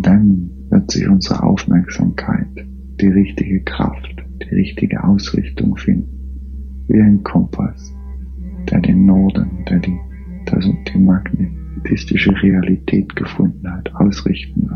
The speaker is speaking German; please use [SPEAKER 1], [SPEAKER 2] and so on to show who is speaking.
[SPEAKER 1] dann wird sich unsere Aufmerksamkeit, die richtige Kraft, die richtige Ausrichtung finden, wie ein Kompass, der den Norden, der die magnetische Realität gefunden hat, ausrichten wird.